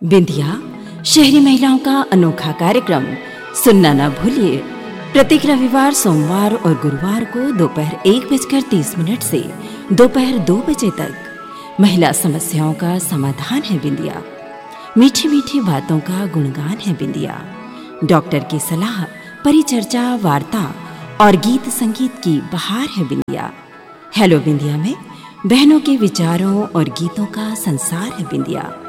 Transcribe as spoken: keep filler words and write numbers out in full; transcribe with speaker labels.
Speaker 1: बिंदिया शहरी महिलाओं का अनोखा कार्यक्रम सुनना न भूलिए। प्रत्येक रविवार, सोमवार और गुरुवार को दोपहर एक बजकर तीस मिनट से दोपहर दो बजे तक महिला समस्याओं का समाधान है बिंदिया। मीठी मीठी बातों का गुणगान है बिंदिया। डॉक्टर की सलाह, परिचर्चा, वार्ता और गीत संगीत की बहार है बिंदिया। हेलो बिंदिया में बहनों के विचारों और गीतों का संसार है बिंदिया।